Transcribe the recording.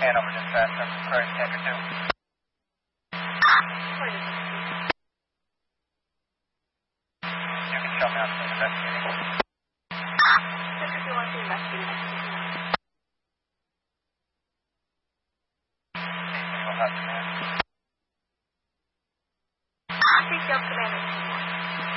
Hanover dispatch, I'm requiring tanker 2. You can show me out to investigating. Tanker 2 wants to investigate. You'll have to, man.